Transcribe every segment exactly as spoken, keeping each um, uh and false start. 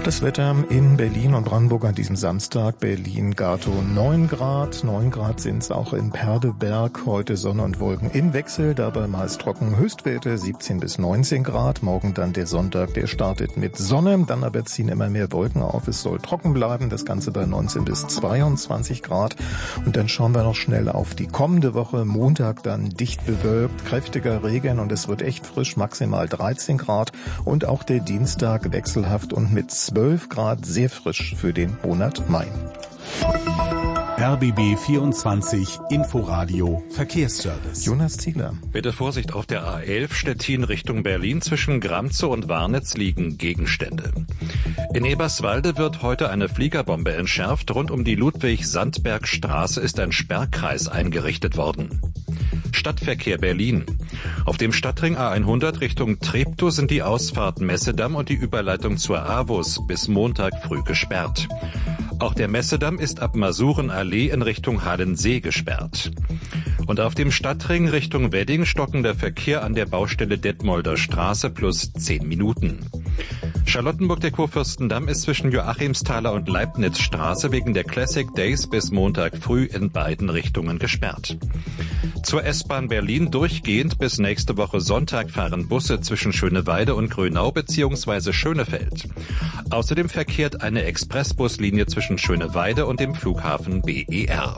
Das Wetter in Berlin und Brandenburg an diesem Samstag. Berlin-Gatow neun Grad. neun Grad sind es auch in Perleberg. Heute Sonne und Wolken im Wechsel, dabei meist trocken. Höchstwerte siebzehn bis neunzehn Grad. Morgen dann der Sonntag, der startet mit Sonne. Dann aber ziehen immer mehr Wolken auf. Es soll trocken bleiben. Das Ganze bei neunzehn bis zweiundzwanzig Grad. Und dann schauen wir noch schnell auf die kommende Woche. Montag dann dicht bewölkt, kräftiger Regen und es wird echt frisch, maximal dreizehn Grad. Und auch der Dienstag wechselhaft und mit zwölf Grad sehr frisch für den Monat Mai. R B B vierundzwanzig Inforadio Verkehrsservice. Jonas Ziegler. Bitte Vorsicht auf der A elf Stettin Richtung Berlin. Zwischen Gramzow und Warnitz liegen Gegenstände. In Eberswalde wird heute eine Fliegerbombe entschärft. Rund um die Ludwig-Sandberg-Straße ist ein Sperrkreis eingerichtet worden. Stadtverkehr Berlin. Auf dem Stadtring A hundert Richtung Treptow sind die Ausfahrt Messedamm und die Überleitung zur AWUS bis Montag früh gesperrt. Auch der Messedamm ist ab Masurenallee in Richtung Halensee gesperrt. Und auf dem Stadtring Richtung Wedding stocken der Verkehr an der Baustelle Detmolder Straße plus zehn Minuten. Charlottenburg der Kurfürstendamm ist zwischen Joachimsthaler und Leibnizstraße wegen der Classic Days bis Montag früh in beiden Richtungen gesperrt. Zur S-Bahn Berlin durchgehend bis nächste Woche Sonntag fahren Busse zwischen Schöneweide und Grönau bzw. Schönefeld. Außerdem verkehrt eine Expressbuslinie zwischen Schöneweide und dem Flughafen B E R.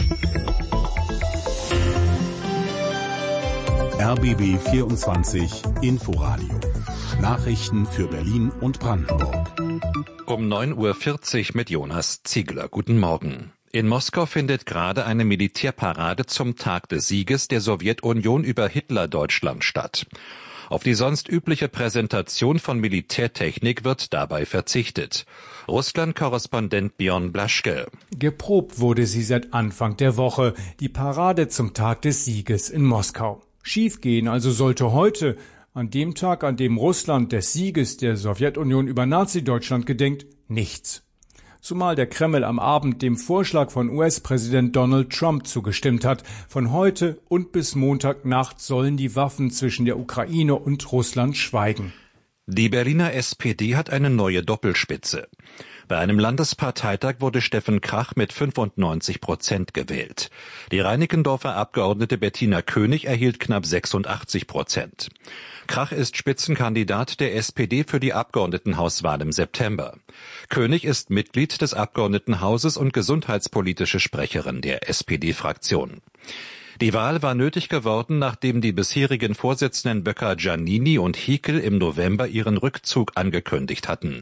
R B B vierundzwanzig Inforadio. Nachrichten für Berlin und Brandenburg. Um neun Uhr vierzig mit Jonas Ziegler. Guten Morgen. In Moskau findet gerade eine Militärparade zum Tag des Sieges der Sowjetunion über Hitler-Deutschland statt. Auf die sonst übliche Präsentation von Militärtechnik wird dabei verzichtet. Russland-Korrespondent Björn Blaschke. Geprobt wurde sie seit Anfang der Woche, die Parade zum Tag des Sieges in Moskau. Schiefgehen also sollte heute, an dem Tag, an dem Russland des Sieges der Sowjetunion über Nazi-Deutschland gedenkt, nichts. Zumal der Kreml am Abend dem Vorschlag von U S-Präsident Donald Trump zugestimmt hat. Von heute und bis Montagnacht sollen die Waffen zwischen der Ukraine und Russland schweigen. Die Berliner S P D hat eine neue Doppelspitze. Bei einem Landesparteitag wurde Steffen Krach mit fünfundneunzig Prozent gewählt. Die Reinickendorfer Abgeordnete Bettina König erhielt knapp sechsundachtzig Prozent. Krach ist Spitzenkandidat der S P D für die Abgeordnetenhauswahl im September. König ist Mitglied des Abgeordnetenhauses und gesundheitspolitische Sprecherin der S P D-Fraktion. Die Wahl war nötig geworden, nachdem die bisherigen Vorsitzenden Böcker-Giannini und Hickel im November ihren Rückzug angekündigt hatten.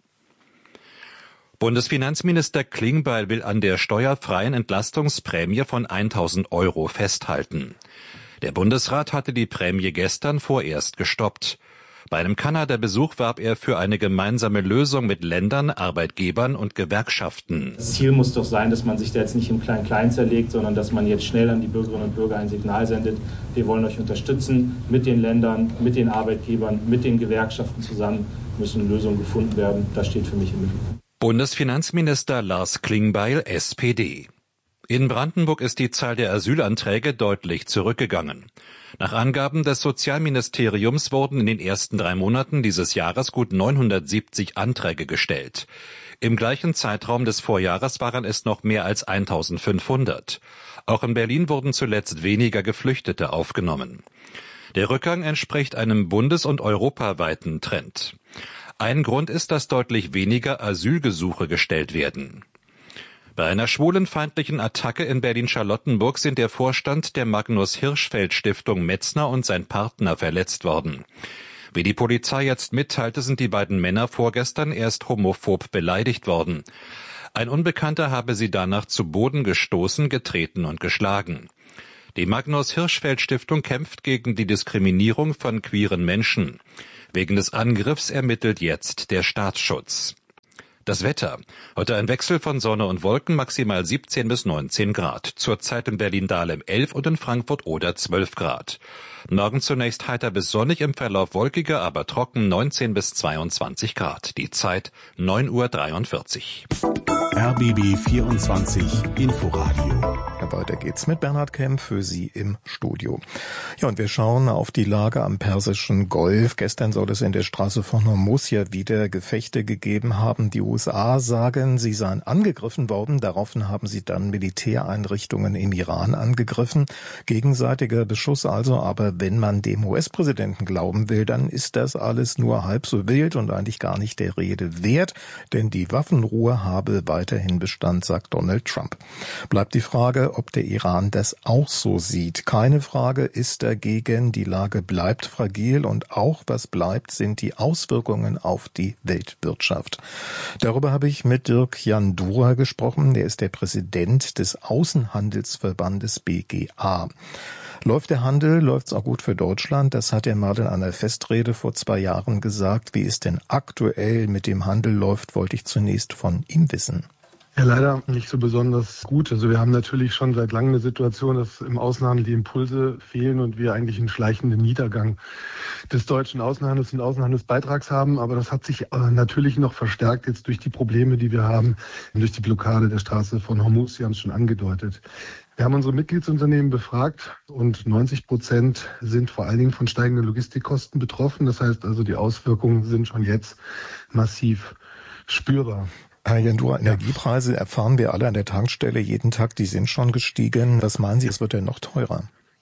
Bundesfinanzminister Klingbeil will an der steuerfreien Entlastungsprämie von tausend Euro festhalten. Der Bundesrat hatte die Prämie gestern vorerst gestoppt. Bei einem Kanada-Besuch warb er für eine gemeinsame Lösung mit Ländern, Arbeitgebern und Gewerkschaften. Das Ziel muss doch sein, dass man sich da jetzt nicht im Klein-Klein zerlegt, sondern dass man jetzt schnell an die Bürgerinnen und Bürger ein Signal sendet. Wir wollen euch unterstützen mit den Ländern, mit den Arbeitgebern, mit den Gewerkschaften zusammen müssen Lösungen gefunden werden. Das steht für mich im Mittelpunkt. Bundesfinanzminister Lars Klingbeil, S P D. In Brandenburg ist die Zahl der Asylanträge deutlich zurückgegangen. Nach Angaben des Sozialministeriums wurden in den ersten drei Monaten dieses Jahres gut neunhundertsiebzig Anträge gestellt. Im gleichen Zeitraum des Vorjahres waren es noch mehr als eintausendfünfhundert. Auch in Berlin wurden zuletzt weniger Geflüchtete aufgenommen. Der Rückgang entspricht einem bundes- und europaweiten Trend. Ein Grund ist, dass deutlich weniger Asylgesuche gestellt werden. Bei einer schwulenfeindlichen Attacke in Berlin-Charlottenburg sind der Vorstand der Magnus-Hirschfeld-Stiftung Metzner und sein Partner verletzt worden. Wie die Polizei jetzt mitteilte, sind die beiden Männer vorgestern erst homophob beleidigt worden. Ein Unbekannter habe sie danach zu Boden gestoßen, getreten und geschlagen. Die Magnus-Hirschfeld-Stiftung kämpft gegen die Diskriminierung von queeren Menschen. Wegen des Angriffs ermittelt jetzt der Staatsschutz. Das Wetter. Heute ein Wechsel von Sonne und Wolken, maximal siebzehn bis neunzehn Grad. Zurzeit in Berlin-Dahlem elf und in Frankfurt-Oder zwölf Grad. Morgen zunächst heiter bis sonnig, im Verlauf wolkiger, aber trocken neunzehn bis zweiundzwanzig Grad. Die Zeit neun Uhr dreiundvierzig. R B B vierundzwanzig Inforadio Weiter geht's mit Bernhard Kemp für Sie im Studio. Ja, und wir schauen auf die Lage am Persischen Golf. Gestern soll es in der Straße von Hormuz ja wieder Gefechte gegeben haben. Die U S A sagen, sie seien angegriffen worden. Daraufhin haben sie dann Militäreinrichtungen im Iran angegriffen. Gegenseitiger Beschuss also. Aber wenn man dem U S-Präsidenten glauben will, dann ist das alles nur halb so wild und eigentlich gar nicht der Rede wert. Denn die Waffenruhe habe weiterhin Bestand, sagt Donald Trump. Bleibt die Frage, ob der Iran das auch so sieht. Keine Frage ist dagegen, die Lage bleibt fragil und auch was bleibt, sind die Auswirkungen auf die Weltwirtschaft. Darüber habe ich mit Dirk Jandura gesprochen. Der ist der Präsident des Außenhandelsverbandes B G A. Läuft der Handel, läuft's auch gut für Deutschland. Das hat er mal in einer Festrede vor zwei Jahren gesagt. Wie es denn aktuell mit dem Handel läuft, wollte ich zunächst von ihm wissen. Ja, leider nicht so besonders gut. Also wir haben natürlich schon seit langem eine Situation, dass im Außenhandel die Impulse fehlen und wir eigentlich einen schleichenden Niedergang des deutschen Außenhandels und Außenhandelsbeitrags haben. Aber das hat sich natürlich noch verstärkt jetzt durch die Probleme, die wir haben, durch die Blockade der Straße von Hormuz. Sie haben es schon angedeutet. Wir haben unsere Mitgliedsunternehmen befragt und neunzig Prozent sind vor allen Dingen von steigenden Logistikkosten betroffen. Das heißt also, die Auswirkungen sind schon jetzt massiv spürbar. Herr Jandura, Energiepreise erfahren wir alle an der Tankstelle jeden Tag, die sind schon gestiegen. Was meinen Sie, es wird denn noch teurer?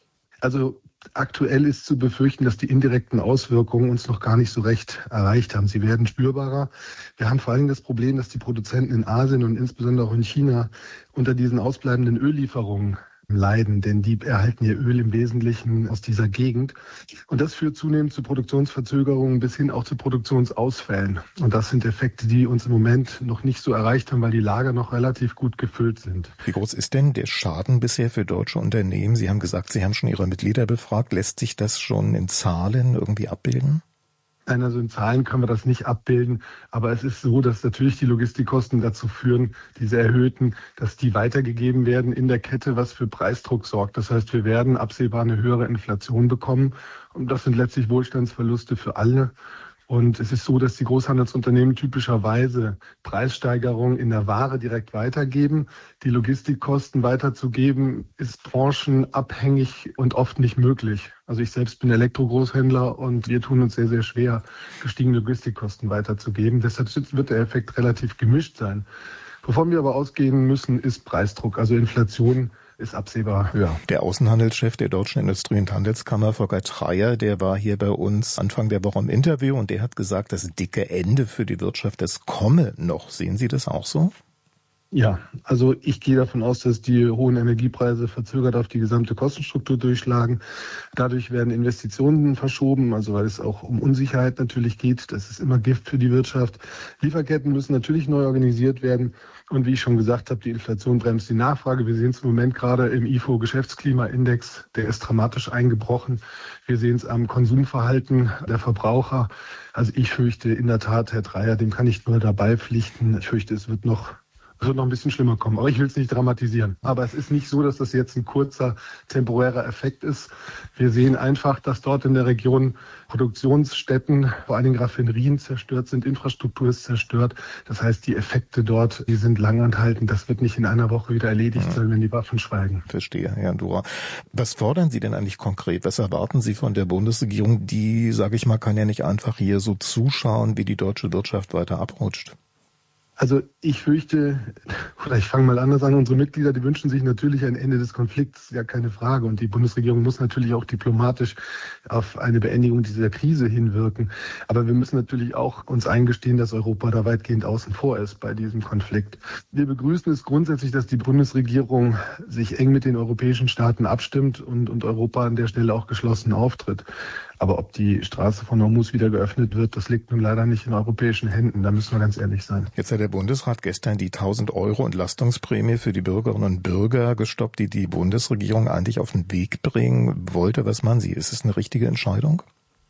Also aktuell ist zu befürchten, dass die indirekten Auswirkungen uns noch gar nicht so recht erreicht haben. Sie werden spürbarer. Wir haben vor allem das Problem, dass die Produzenten in Asien und insbesondere auch in China unter diesen ausbleibenden Öllieferungen leiden, denn die erhalten ihr Öl im Wesentlichen aus dieser Gegend. Und das führt zunehmend zu Produktionsverzögerungen bis hin auch zu Produktionsausfällen. Und das sind Effekte, die uns im Moment noch nicht so erreicht haben, weil die Lager noch relativ gut gefüllt sind. Wie groß ist denn der Schaden bisher für deutsche Unternehmen? Sie haben gesagt, Sie haben schon Ihre Mitglieder befragt. Lässt sich das schon in Zahlen irgendwie abbilden? Nein, also in Zahlen können wir das nicht abbilden. Aber es ist so, dass natürlich die Logistikkosten dazu führen, diese erhöhten, dass die weitergegeben werden in der Kette, was für Preisdruck sorgt. Das heißt, wir werden absehbar eine höhere Inflation bekommen. Und das sind letztlich Wohlstandsverluste für alle. Und es ist so, dass die Großhandelsunternehmen typischerweise Preissteigerungen in der Ware direkt weitergeben. Die Logistikkosten weiterzugeben, ist branchenabhängig und oft nicht möglich. Also ich selbst bin Elektrogroßhändler und wir tun uns sehr, sehr schwer, gestiegene Logistikkosten weiterzugeben. Deshalb wird der Effekt relativ gemischt sein. Wovon wir aber ausgehen müssen, ist Preisdruck, also Inflation ist absehbar höher. Der Außenhandelschef der Deutschen Industrie- und Handelskammer, Volker Treyer, der war hier bei uns Anfang der Woche im Interview und der hat gesagt, das dicke Ende für die Wirtschaft, das komme noch. Sehen Sie das auch so? Ja, also ich gehe davon aus, dass die hohen Energiepreise verzögert auf die gesamte Kostenstruktur durchschlagen. Dadurch werden Investitionen verschoben, also weil es auch um Unsicherheit natürlich geht. Das ist immer Gift für die Wirtschaft. Lieferketten müssen natürlich neu organisiert werden. Und wie ich schon gesagt habe, die Inflation bremst die Nachfrage. Wir sehen es im Moment gerade im I F O-Geschäftsklimaindex, der ist dramatisch eingebrochen. Wir sehen es am Konsumverhalten der Verbraucher. Also ich fürchte in der Tat, Herr Treyer, dem kann ich nur dabei pflichten. Ich fürchte, es wird noch Es wird noch ein bisschen schlimmer kommen, aber ich will es nicht dramatisieren. Aber es ist nicht so, dass das jetzt ein kurzer, temporärer Effekt ist. Wir sehen einfach, dass dort in der Region Produktionsstätten, vor allen Dingen Raffinerien zerstört sind, Infrastruktur ist zerstört. Das heißt, die Effekte dort, die sind langanhaltend. Das wird nicht in einer Woche wieder erledigt sein, wenn die Waffen schweigen. Verstehe, Herr Jandura. Was fordern Sie denn eigentlich konkret? Was erwarten Sie von der Bundesregierung? Die, sage ich mal, kann ja nicht einfach hier so zuschauen, wie die deutsche Wirtschaft weiter abrutscht. Also ich fürchte, oder ich fange mal anders an, unsere Mitglieder, die wünschen sich natürlich ein Ende des Konflikts, ja keine Frage. Und die Bundesregierung muss natürlich auch diplomatisch auf eine Beendigung dieser Krise hinwirken. Aber wir müssen natürlich auch uns eingestehen, dass Europa da weitgehend außen vor ist bei diesem Konflikt. Wir begrüßen es grundsätzlich, dass die Bundesregierung sich eng mit den europäischen Staaten abstimmt und, und Europa an der Stelle auch geschlossen auftritt. Aber ob die Straße von Hormuz wieder geöffnet wird, das liegt nun leider nicht in europäischen Händen. Da müssen wir ganz ehrlich sein. Jetzt hat der Bundesrat gestern die tausend Euro Entlastungsprämie für die Bürgerinnen und Bürger gestoppt, die die Bundesregierung eigentlich auf den Weg bringen wollte. Was meinen Sie? Ist es eine richtige Entscheidung?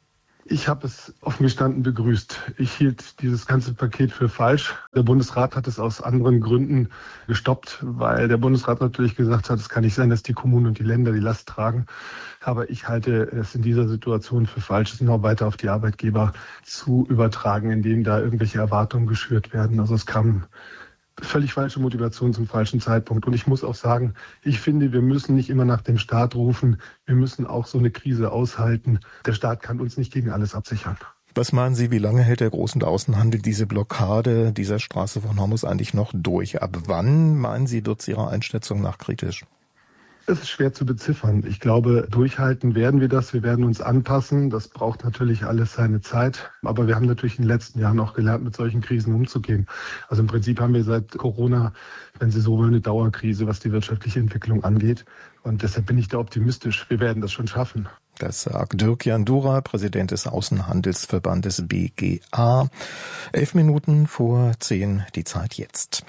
Ich habe es offen gestanden begrüßt. Ich hielt dieses ganze Paket für falsch. Der Bundesrat hat es aus anderen Gründen gestoppt, weil der Bundesrat natürlich gesagt hat, es kann nicht sein, dass die Kommunen und die Länder die Last tragen. Aber ich halte es in dieser Situation für falsch, es noch weiter auf die Arbeitgeber zu übertragen, indem da irgendwelche Erwartungen geschürt werden. Also es kam völlig falsche Motivation zum falschen Zeitpunkt. Und ich muss auch sagen, ich finde, wir müssen nicht immer nach dem Staat rufen. Wir müssen auch so eine Krise aushalten. Der Staat kann uns nicht gegen alles absichern. Was meinen Sie, wie lange hält der Groß- und Außenhandel diese Blockade dieser Straße von Hormuz eigentlich noch durch? Ab wann, meinen Sie, wird es Ihrer Einschätzung nach kritisch? Es ist schwer zu beziffern. Ich glaube, durchhalten werden wir das. Wir werden uns anpassen. Das braucht natürlich alles seine Zeit. Aber wir haben natürlich in den letzten Jahren auch gelernt, mit solchen Krisen umzugehen. Also im Prinzip haben wir seit Corona, wenn Sie so wollen, eine Dauerkrise, was die wirtschaftliche Entwicklung angeht. Und deshalb bin ich da optimistisch. Wir werden das schon schaffen. Das sagt Dirk-Jan Dura, Präsident des Außenhandelsverbandes B G A. Elf Minuten vor zehn, die Zeit jetzt.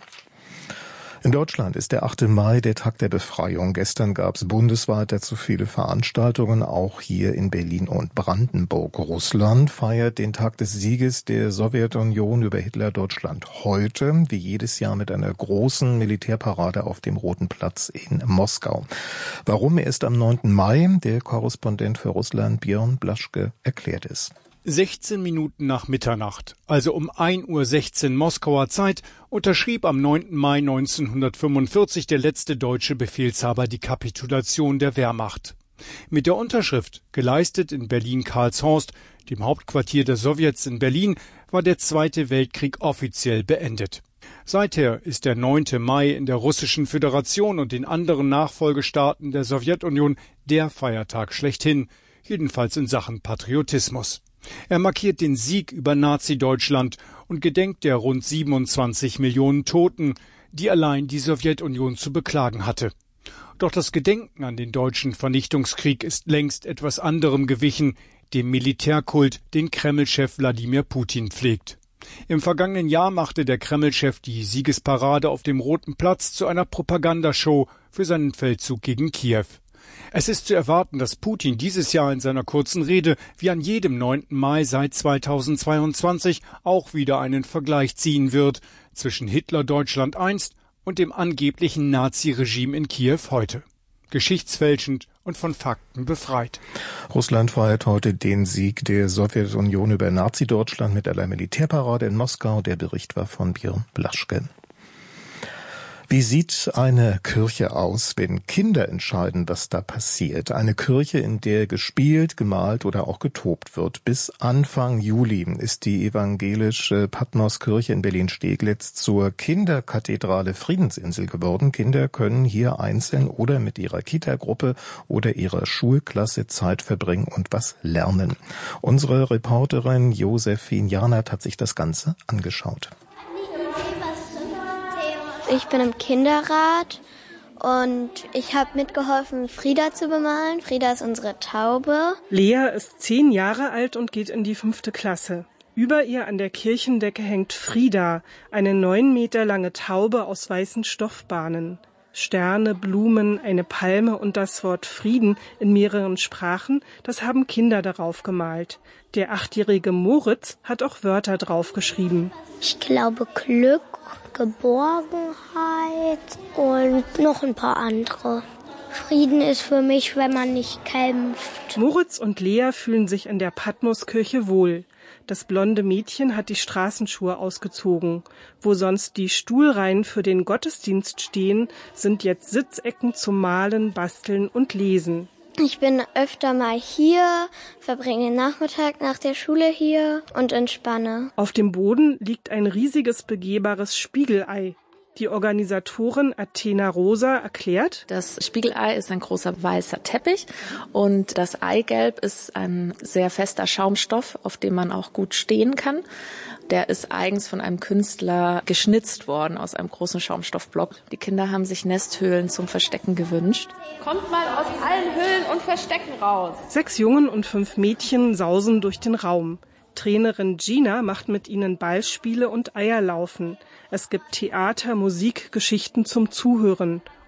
In Deutschland ist der achte Mai der Tag der Befreiung. Gestern gab es bundesweit dazu viele Veranstaltungen, auch hier in Berlin und Brandenburg. Russland feiert den Tag des Sieges der Sowjetunion über Hitler-Deutschland heute, wie jedes Jahr, mit einer großen Militärparade auf dem Roten Platz in Moskau. Warum erst am neunten Mai? Der Korrespondent für Russland Björn Blaschke erklärt es. sechzehn Minuten nach Mitternacht, also um ein Uhr sechzehn Moskauer Zeit, unterschrieb am neunten Mai neunzehnhundertfünfundvierzig der letzte deutsche Befehlshaber die Kapitulation der Wehrmacht. Mit der Unterschrift, geleistet in Berlin-Karlshorst, dem Hauptquartier der Sowjets in Berlin, war der Zweite Weltkrieg offiziell beendet. Seither ist der neunte Mai in der Russischen Föderation und den anderen Nachfolgestaaten der Sowjetunion der Feiertag schlechthin, jedenfalls in Sachen Patriotismus. Er markiert den Sieg über Nazi-Deutschland und gedenkt der rund siebenundzwanzig Millionen Toten, die allein die Sowjetunion zu beklagen hatte. Doch das Gedenken an den deutschen Vernichtungskrieg ist längst etwas anderem gewichen, dem Militärkult, den Kreml-Chef Wladimir Putin pflegt. Im vergangenen Jahr machte der Kreml-Chef die Siegesparade auf dem Roten Platz zu einer Propagandashow für seinen Feldzug gegen Kiew. Es ist zu erwarten, dass Putin dieses Jahr in seiner kurzen Rede wie an jedem neunten Mai seit zweitausendzweiundzwanzig auch wieder einen Vergleich ziehen wird zwischen Hitler-Deutschland einst und dem angeblichen Nazi-Regime in Kiew heute. Geschichtsfälschend und von Fakten befreit. Russland feiert heute den Sieg der Sowjetunion über Nazi-Deutschland mit einer Militärparade in Moskau. Der Bericht war von Björn Blaschke. Wie sieht eine Kirche aus, wenn Kinder entscheiden, was da passiert? Eine Kirche, in der gespielt, gemalt oder auch getobt wird. Bis Anfang Juli ist die evangelische Patmoskirche in Berlin-Steglitz zur Kinderkathedrale Friedensinsel geworden. Kinder können hier einzeln oder mit ihrer Kita-Gruppe oder ihrer Schulklasse Zeit verbringen und was lernen. Unsere Reporterin Josephine Janert hat sich das Ganze angeschaut. Ich bin im Kinderrat und ich habe mitgeholfen, Frieda zu bemalen. Frieda ist unsere Taube. Lea ist zehn Jahre alt und geht in die fünfte Klasse. Über ihr an der Kirchendecke hängt Frieda, eine neun Meter lange Taube aus weißen Stoffbahnen. Sterne, Blumen, eine Palme und das Wort Frieden in mehreren Sprachen, das haben Kinder darauf gemalt. Der achtjährige Moritz hat auch Wörter draufgeschrieben. Ich glaube Glück, Geborgenheit und noch ein paar andere. Frieden ist für mich, wenn man nicht kämpft. Moritz und Lea fühlen sich in der Patmoskirche wohl. Das blonde Mädchen hat die Straßenschuhe ausgezogen. Wo sonst die Stuhlreihen für den Gottesdienst stehen, sind jetzt Sitzecken zum Malen, Basteln und Lesen. Ich bin öfter mal hier, verbringe den Nachmittag nach der Schule hier und entspanne. Auf dem Boden liegt ein riesiges begehbares Spiegelei. Die Organisatorin Athena Rosa erklärt: Das Spiegelei ist ein großer weißer Teppich und das Eigelb ist ein sehr fester Schaumstoff, auf dem man auch gut stehen kann. Der ist eigens von einem Künstler geschnitzt worden aus einem großen Schaumstoffblock. Die Kinder haben sich Nesthöhlen zum Verstecken gewünscht. Kommt mal aus allen Höhlen und Verstecken raus. Sechs Jungen und fünf Mädchen sausen durch den Raum. Trainerin Gina macht mit ihnen Ballspiele und Eierlaufen. Es gibt Theater, Musik, Geschichten zum Zuhören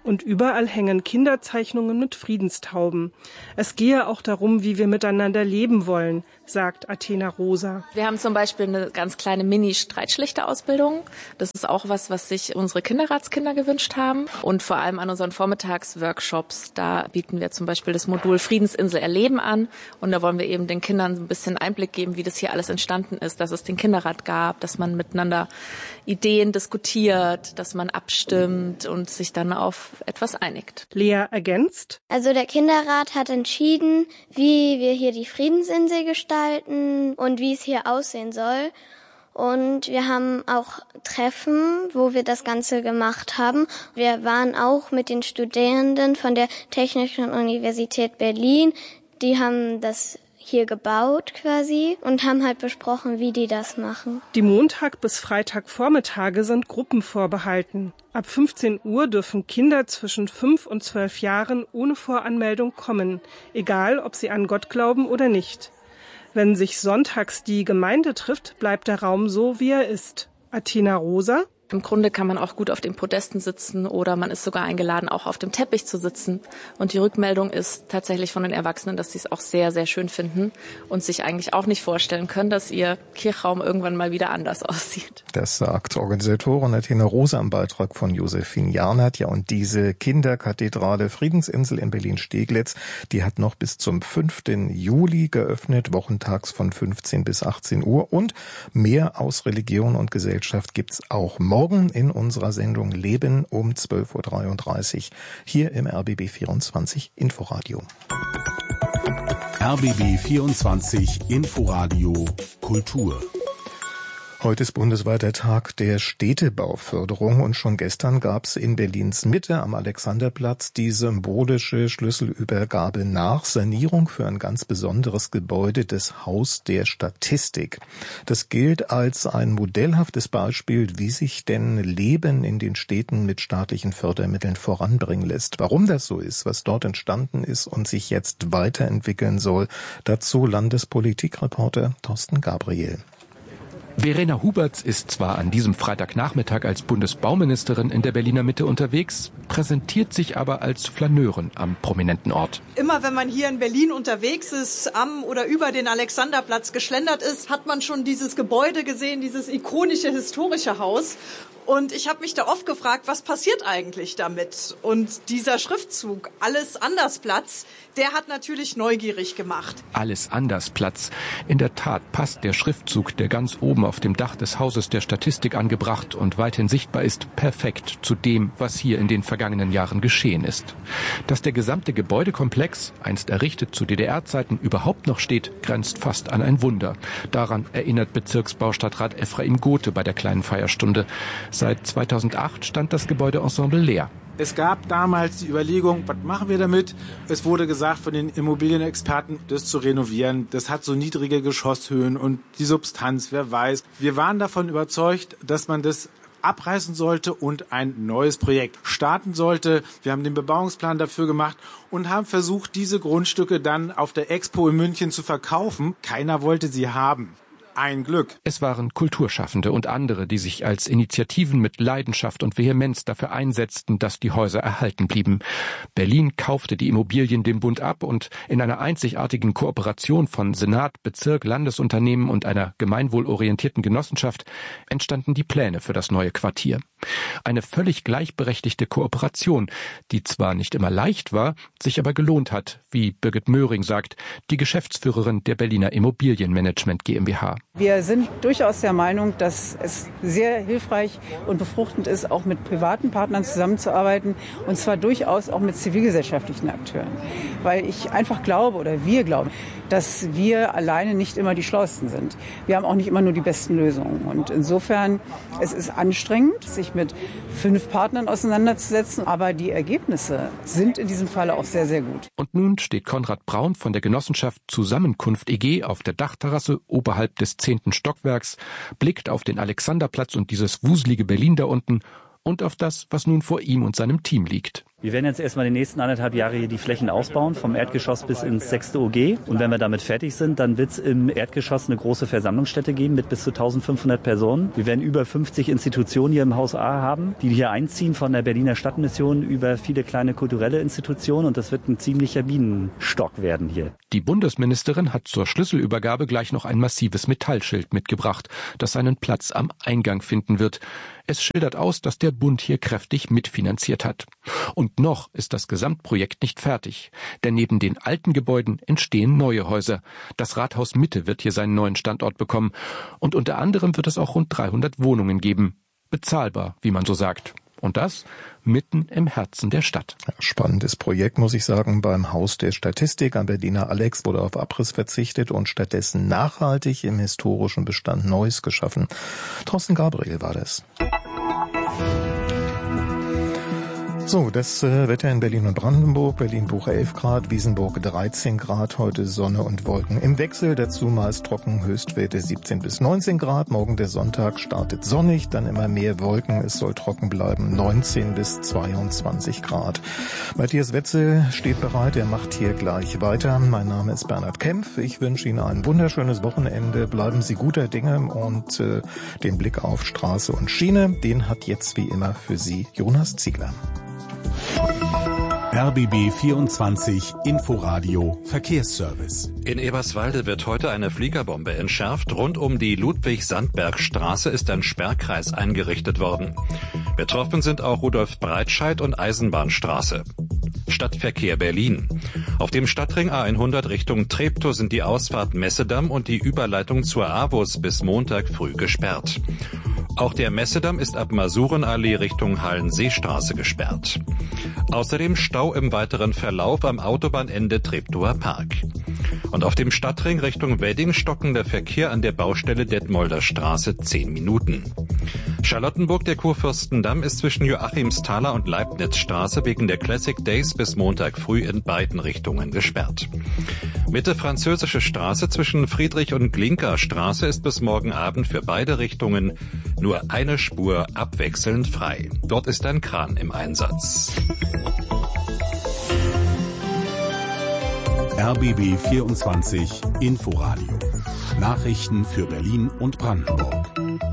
Und überall hängen Kinderzeichnungen mit Friedenstauben. Es gehe auch darum, wie wir miteinander leben wollen, sagt Athena Rosa. Wir haben zum Beispiel eine ganz kleine Mini-Streitschlichter-Ausbildung. Das ist auch was, was sich unsere Kinderratskinder gewünscht haben. Und vor allem an unseren Vormittagsworkshops, da bieten wir zum Beispiel das Modul Friedensinsel erleben an. Und da wollen wir eben den Kindern ein bisschen Einblick geben, wie das hier alles entstanden ist, dass es den Kinderrat gab, dass man miteinander Ideen diskutiert, dass man abstimmt und sich dann auf etwas einigt. Lea ergänzt. Also der Kinderrat hat entschieden, wie wir hier die Friedensinsel gestalten und wie es hier aussehen soll. Und wir haben auch Treffen, wo wir das Ganze gemacht haben. Wir waren auch mit den Studierenden von der Technischen Universität Berlin. Die haben das hier gebaut quasi und haben halt besprochen, wie die das machen. Die Montag- bis Freitagvormittage sind Gruppen vorbehalten. Ab fünfzehn Uhr dürfen Kinder zwischen fünf und zwölf Jahren ohne Voranmeldung kommen, egal ob sie an Gott glauben oder nicht. Wenn sich sonntags die Gemeinde trifft, bleibt der Raum so, wie er ist. Athena Rosa. Im Grunde kann man auch gut auf den Podesten sitzen oder man ist sogar eingeladen, auch auf dem Teppich zu sitzen. Und die Rückmeldung ist tatsächlich von den Erwachsenen, dass sie es auch sehr, sehr schön finden und sich eigentlich auch nicht vorstellen können, dass ihr Kirchraum irgendwann mal wieder anders aussieht. Das sagt Organisatorin Athena Rosa am Beitrag von Josephine Jarnert. Ja, und diese Kinderkathedrale Friedensinsel in Berlin-Steglitz, die hat noch bis zum fünften Juli geöffnet, wochentags von fünfzehn bis achtzehn Uhr. Und mehr aus Religion und Gesellschaft gibt's auch morgen. Morgen in unserer Sendung Leben um zwölf Uhr dreiunddreißig hier im R B B vierundzwanzig Inforadio. R B B vierundzwanzig Inforadio Kultur. Heute ist bundesweiter Tag der Städtebauförderung und schon gestern gab es in Berlins Mitte am Alexanderplatz die symbolische Schlüsselübergabe nach Sanierung für ein ganz besonderes Gebäude, das Haus der Statistik. Das gilt als ein modellhaftes Beispiel, wie sich denn Leben in den Städten mit staatlichen Fördermitteln voranbringen lässt. Warum das so ist, was dort entstanden ist und sich jetzt weiterentwickeln soll, dazu Landespolitikreporter Thorsten Gabriel. Verena Huberts ist zwar an diesem Freitagnachmittag als Bundesbauministerin in der Berliner Mitte unterwegs, präsentiert sich aber als Flaneurin am prominenten Ort. Immer wenn man hier in Berlin unterwegs ist, am oder über den Alexanderplatz geschlendert ist, hat man schon dieses Gebäude gesehen, dieses ikonische historische Haus. Und ich habe mich da oft gefragt, was passiert eigentlich damit? Und dieser Schriftzug, Alles anders Platz, der hat natürlich neugierig gemacht. Alles anders Platz. In der Tat passt der Schriftzug, der ganz oben auf dem Dach des Hauses der Statistik angebracht und weithin sichtbar ist, perfekt zu dem, was hier in den vergangenen Jahren geschehen ist. Dass der gesamte Gebäudekomplex, einst errichtet zu D D R-Zeiten, überhaupt noch steht, grenzt fast an ein Wunder. Daran erinnert Bezirksbaustadtrat Ephraim Gothe bei der kleinen Feierstunde. Seit zweitausendacht stand das Gebäudeensemble leer. Es gab damals die Überlegung, was machen wir damit? Es wurde gesagt von den Immobilienexperten, das zu renovieren. Das hat so niedrige Geschosshöhen und die Substanz, wer weiß. Wir waren davon überzeugt, dass man das abreißen sollte und ein neues Projekt starten sollte. Wir haben den Bebauungsplan dafür gemacht und haben versucht, diese Grundstücke dann auf der Expo in München zu verkaufen. Keiner wollte sie haben. Ein Glück. Es waren Kulturschaffende und andere, die sich als Initiativen mit Leidenschaft und Vehemenz dafür einsetzten, dass die Häuser erhalten blieben. Berlin kaufte die Immobilien dem Bund ab und in einer einzigartigen Kooperation von Senat, Bezirk, Landesunternehmen und einer gemeinwohlorientierten Genossenschaft entstanden die Pläne für das neue Quartier. Eine völlig gleichberechtigte Kooperation, die zwar nicht immer leicht war, sich aber gelohnt hat, wie Birgit Möhring sagt, die Geschäftsführerin der Berliner Immobilienmanagement GmbH. Wir sind durchaus der Meinung, dass es sehr hilfreich und befruchtend ist, auch mit privaten Partnern zusammenzuarbeiten, und zwar durchaus auch mit zivilgesellschaftlichen Akteuren. Weil ich einfach glaube, oder wir glauben, dass wir alleine nicht immer die Schlauesten sind. Wir haben auch nicht immer nur die besten Lösungen. Und insofern, es ist anstrengend, sich mit fünf Partnern auseinanderzusetzen, aber die Ergebnisse sind in diesem Falle auch sehr, sehr gut. Und nun steht Konrad Braun von der Genossenschaft Zusammenkunft E G auf der Dachterrasse oberhalb des zehnten Stockwerks, blickt auf den Alexanderplatz und dieses wuselige Berlin da unten und auf das, was nun vor ihm und seinem Team liegt. Wir werden jetzt erstmal die nächsten anderthalb Jahre hier die Flächen ausbauen, vom Erdgeschoss bis ins sechste O G. Und wenn wir damit fertig sind, dann wird es im Erdgeschoss eine große Versammlungsstätte geben mit bis zu eintausendfünfhundert Personen. Wir werden über fünfzig Institutionen hier im Haus A haben, die hier einziehen, von der Berliner Stadtmission über viele kleine kulturelle Institutionen. Und das wird ein ziemlicher Bienenstock werden hier. Die Bundesministerin hat zur Schlüsselübergabe gleich noch ein massives Metallschild mitgebracht, das seinen Platz am Eingang finden wird. Es schildert aus, dass der Bund hier kräftig mitfinanziert hat. Und noch ist das Gesamtprojekt nicht fertig. Denn neben den alten Gebäuden entstehen neue Häuser. Das Rathaus Mitte wird hier seinen neuen Standort bekommen. Und unter anderem wird es auch rund dreihundert Wohnungen geben. Bezahlbar, wie man so sagt. Und das mitten im Herzen der Stadt. Ja, spannendes Projekt, muss ich sagen. Beim Haus der Statistik am Berliner Alex wurde auf Abriss verzichtet und stattdessen nachhaltig im historischen Bestand Neues geschaffen. Thorsten Gabriel war das. So, das äh, Wetter in Berlin und Brandenburg. Berlin-Buch elf Grad, Wiesenburg dreizehn Grad, heute Sonne und Wolken im Wechsel. Dazu meist trocken, Höchstwerte siebzehn bis neunzehn Grad. Morgen der Sonntag startet sonnig, dann immer mehr Wolken. Es soll trocken bleiben, neunzehn bis zweiundzwanzig Grad. Matthias Wetzel steht bereit, er macht hier gleich weiter. Mein Name ist Bernhard Kempf. Ich wünsche Ihnen ein wunderschönes Wochenende. Bleiben Sie guter Dinge und äh, den Blick auf Straße und Schiene, den hat jetzt wie immer für Sie Jonas Ziegler. R B B vierundzwanzig Inforadio Verkehrsservice. In Eberswalde wird heute eine Fliegerbombe entschärft. Rund um die Ludwig-Sandberg-Straße ist ein Sperrkreis eingerichtet worden. Betroffen sind auch Rudolf-Breitscheid und Eisenbahnstraße. Stadtverkehr Berlin. Auf dem Stadtring A hundert Richtung Treptow sind die Ausfahrt Messedamm und die Überleitung zur AWUS bis Montag früh gesperrt. Auch der Messedamm ist ab Masurenallee Richtung Hallenseestraße gesperrt. Außerdem Stau im weiteren Verlauf am Autobahnende Treptower Park. Und auf dem Stadtring Richtung Wedding stockender Verkehr an der Baustelle Detmolder Straße zehn Minuten. Charlottenburg, der Kurfürstendamm, ist zwischen Joachimsthaler und Leibnizstraße wegen der Classic Days bis Montag früh in beiden Richtungen gesperrt. Mitte Französische Straße zwischen Friedrich- und Glinka-Straße ist bis morgen Abend für beide Richtungen nur eine Spur abwechselnd frei. Dort ist ein Kran im Einsatz. R B B vierundzwanzig Inforadio. Nachrichten für Berlin und Brandenburg.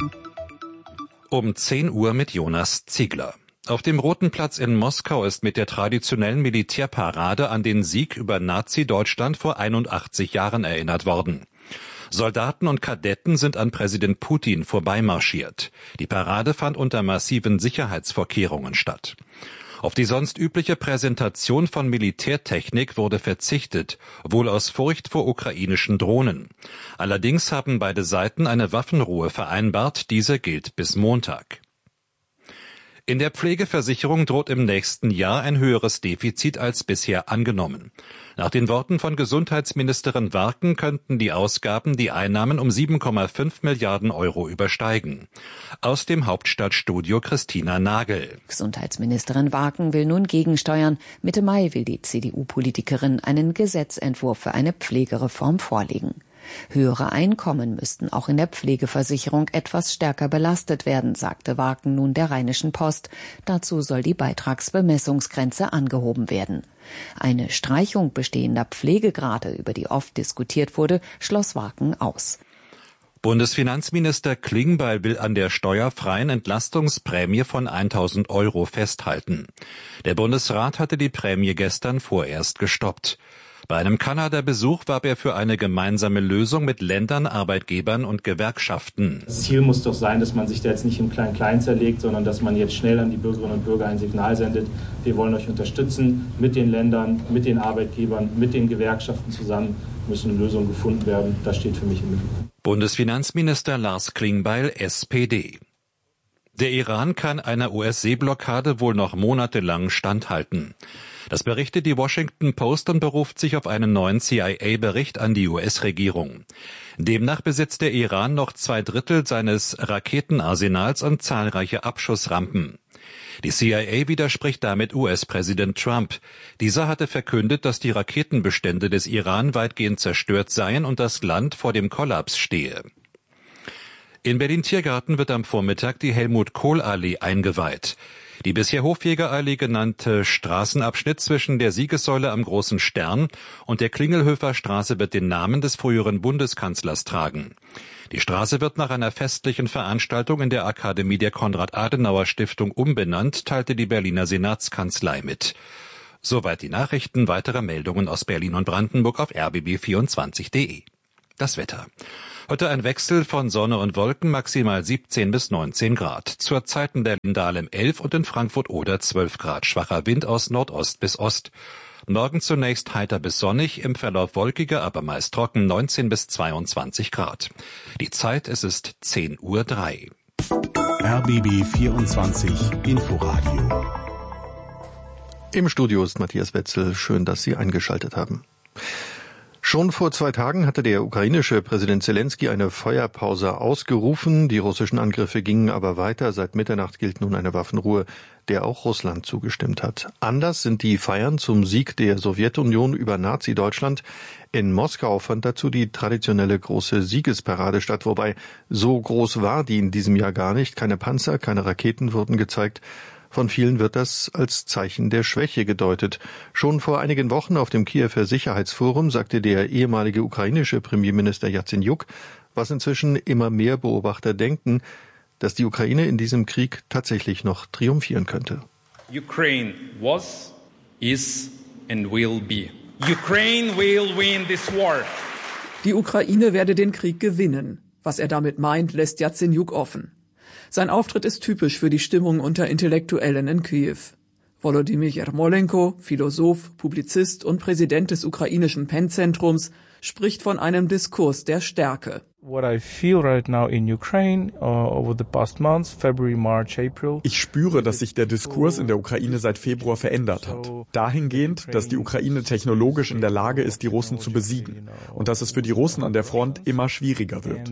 Um zehn Uhr mit Jonas Ziegler. Auf dem Roten Platz in Moskau ist mit der traditionellen Militärparade an den Sieg über Nazi-Deutschland vor einundachtzig Jahren erinnert worden. Soldaten und Kadetten sind an Präsident Putin vorbeimarschiert. Die Parade fand unter massiven Sicherheitsvorkehrungen statt. Auf die sonst übliche Präsentation von Militärtechnik wurde verzichtet, wohl aus Furcht vor ukrainischen Drohnen. Allerdings haben beide Seiten eine Waffenruhe vereinbart, diese gilt bis Montag. In der Pflegeversicherung droht im nächsten Jahr ein höheres Defizit als bisher angenommen. Nach den Worten von Gesundheitsministerin Warken könnten die Ausgaben die Einnahmen um sieben Komma fünf Milliarden Euro übersteigen. Aus dem Hauptstadtstudio Christina Nagel. Gesundheitsministerin Warken will nun gegensteuern. Mitte Mai will die C D U-Politikerin einen Gesetzentwurf für eine Pflegereform vorlegen. Höhere Einkommen müssten auch in der Pflegeversicherung etwas stärker belastet werden, sagte Warken nun der Rheinischen Post. Dazu soll die Beitragsbemessungsgrenze angehoben werden. Eine Streichung bestehender Pflegegrade, über die oft diskutiert wurde, schloss Warken aus. Bundesfinanzminister Klingbeil will an der steuerfreien Entlastungsprämie von tausend Euro festhalten. Der Bundesrat hatte die Prämie gestern vorerst gestoppt. Bei einem Kanada-Besuch warb er für eine gemeinsame Lösung mit Ländern, Arbeitgebern und Gewerkschaften. Das Ziel muss doch sein, dass man sich da jetzt nicht im Klein-Klein zerlegt, sondern dass man jetzt schnell an die Bürgerinnen und Bürger ein Signal sendet. Wir wollen euch unterstützen mit den Ländern, mit den Arbeitgebern, mit den Gewerkschaften zusammen. Müssen eine Lösung gefunden werden. Das steht für mich im Mittelpunkt. Bundesfinanzminister Lars Klingbeil, S P D. Der Iran kann einer U S-Seeblockade wohl noch monatelang standhalten. Das berichtet die Washington Post und beruft sich auf einen neuen C I A-Bericht an die U S-Regierung. Demnach besitzt der Iran noch zwei Drittel seines Raketenarsenals und zahlreiche Abschussrampen. Die C I A widerspricht damit U S-Präsident Trump. Dieser hatte verkündet, dass die Raketenbestände des Iran weitgehend zerstört seien und das Land vor dem Kollaps stehe. In Berlin-Tiergarten wird am Vormittag die Helmut-Kohl-Allee eingeweiht. Die bisher Hofjägerallee genannte Straßenabschnitt zwischen der Siegessäule am Großen Stern und der Klingelhöfer Straße wird den Namen des früheren Bundeskanzlers tragen. Die Straße wird nach einer festlichen Veranstaltung in der Akademie der Konrad-Adenauer-Stiftung umbenannt, teilte die Berliner Senatskanzlei mit. Soweit die Nachrichten. Weitere Meldungen aus Berlin und Brandenburg auf r b b vierundzwanzig punkt d e. Das Wetter. Heute ein Wechsel von Sonne und Wolken, maximal siebzehn bis neunzehn Grad. Zurzeit in Berlin-Dahlem elf und in Frankfurt-Oder zwölf Grad. Schwacher Wind aus Nordost bis Ost. Morgen zunächst heiter bis sonnig, im Verlauf wolkiger, aber meist trocken, neunzehn bis zweiundzwanzig Grad. Die Zeit, es ist zehn Uhr drei. R B B vierundzwanzig Inforadio. Im Studio ist Matthias Wetzel. Schön, dass Sie eingeschaltet haben. Schon vor zwei Tagen hatte der ukrainische Präsident Zelensky eine Feuerpause ausgerufen. Die russischen Angriffe gingen aber weiter. Seit Mitternacht gilt nun eine Waffenruhe, der auch Russland zugestimmt hat. Anders sind die Feiern zum Sieg der Sowjetunion über Nazi-Deutschland. In Moskau fand dazu die traditionelle große Siegesparade statt, wobei so groß war die in diesem Jahr gar nicht. Keine Panzer, keine Raketen wurden gezeigt. Von vielen wird das als Zeichen der Schwäche gedeutet. Schon vor einigen Wochen auf dem Kiewer Sicherheitsforum sagte der ehemalige ukrainische Premierminister Jatsenjuk, was inzwischen immer mehr Beobachter denken, dass die Ukraine in diesem Krieg tatsächlich noch triumphieren könnte. Ukraine was, is and will be. Ukraine will win this war. Die Ukraine werde den Krieg gewinnen. Was er damit meint, lässt Jatsenjuk offen. Sein Auftritt ist typisch für die Stimmung unter Intellektuellen in Kiew. Volodymyr Jermolenko, Philosoph, Publizist und Präsident des ukrainischen Penn-Zentrums, spricht von einem Diskurs der Stärke. Ich spüre, dass sich der Diskurs in der Ukraine seit Februar verändert hat. Dahingehend, dass die Ukraine technologisch in der Lage ist, die Russen zu besiegen. Und dass es für die Russen an der Front immer schwieriger wird.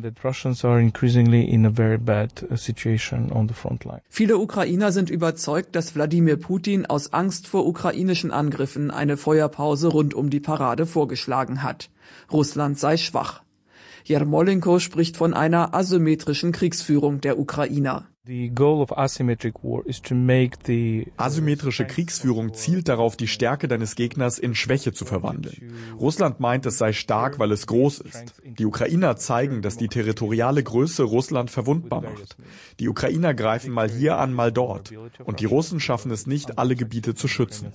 Viele Ukrainer sind überzeugt, dass Wladimir Putin aus Angst vor ukrainischen Angriffen eine Feuerpause rund um die Parade vorgeschlagen hat. Russland sei schwach. Jermolenko spricht von einer asymmetrischen Kriegsführung der Ukrainer. Asymmetrische Kriegsführung zielt darauf, die Stärke deines Gegners in Schwäche zu verwandeln. Russland meint, es sei stark, weil es groß ist. Die Ukrainer zeigen, dass die territoriale Größe Russland verwundbar macht. Die Ukrainer greifen mal hier an, mal dort. Und die Russen schaffen es nicht, alle Gebiete zu schützen.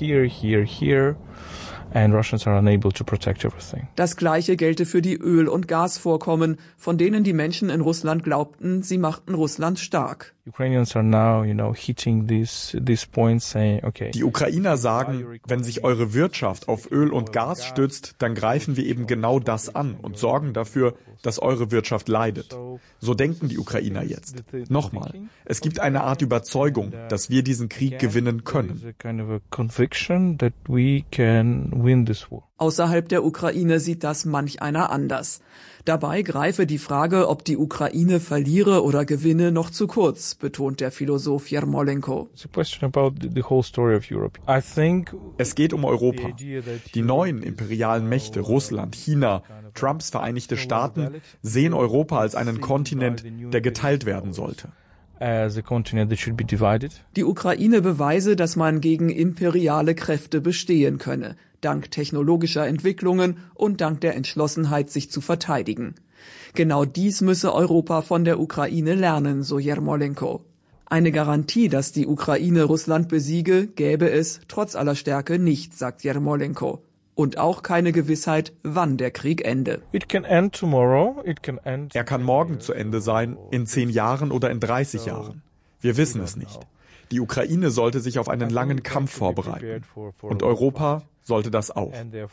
Das Gleiche gelte für die Öl- und Gasvorkommen, von denen die Menschen in Russland glaubten, sie machten Russland stark. Die Ukrainer sagen, wenn sich eure Wirtschaft auf Öl und Gas stützt, dann greifen wir eben genau das an und sorgen dafür, dass eure Wirtschaft leidet. So denken die Ukrainer jetzt. Nochmal, es gibt eine Art Überzeugung, dass wir diesen Krieg gewinnen können. Außerhalb der Ukraine sieht das manch einer anders. Dabei greife die Frage, ob die Ukraine verliere oder gewinne, noch zu kurz, betont der Philosoph Jermolenko. Es geht um Europa. Die neuen imperialen Mächte, Russland, China, Trumps Vereinigte Staaten, sehen Europa als einen Kontinent, der geteilt werden sollte. Die Ukraine beweise, dass man gegen imperiale Kräfte bestehen könne, dank technologischer Entwicklungen und dank der Entschlossenheit, sich zu verteidigen. Genau dies müsse Europa von der Ukraine lernen, so Jermolenko. Eine Garantie, dass die Ukraine Russland besiege, gäbe es trotz aller Stärke nicht, sagt Jermolenko. Und auch keine Gewissheit, wann der Krieg ende. Er kann morgen zu Ende sein, in zehn Jahren oder in dreißig Jahren. Wir wissen es nicht. Die Ukraine sollte sich auf einen langen Kampf vorbereiten. Und Europa sollte das auch.